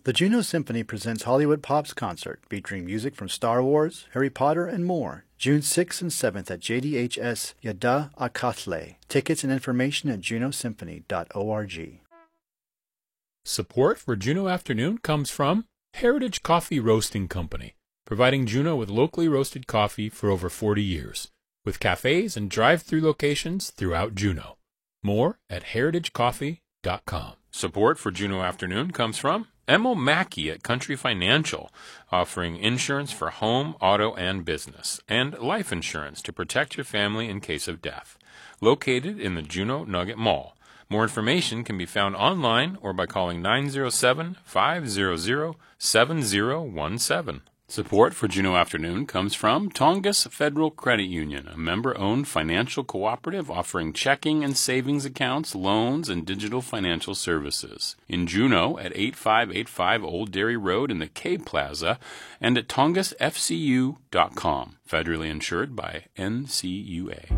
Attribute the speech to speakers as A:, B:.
A: The Juno Symphony presents Hollywood Pop's concert, featuring music from Star Wars, Harry Potter, and more, June 6th and 7th at JDHS Yada Akatle. Tickets and information at junosymphony.org.
B: Support for Juno Afternoon comes from Heritage Coffee Roasting Company, providing Juno with locally roasted coffee for over 40 years, with cafes and drive-through locations throughout Juneau. More at heritagecoffee.com. Support for Juno Afternoon comes from Emil Mackey at Country Financial, offering insurance for home, auto, and business, and life insurance to protect your family in case of death. Located in the Juneau Nugget Mall. More information can be found online or by calling 907-500-7017. Support for Juneau Afternoon comes from Tongass Federal Credit Union, a member-owned financial cooperative offering checking and savings accounts, loans, and digital financial services. In Juneau at 8585 Old Dairy Road in the K Plaza and at tongassfcu.com. Federally insured by NCUA.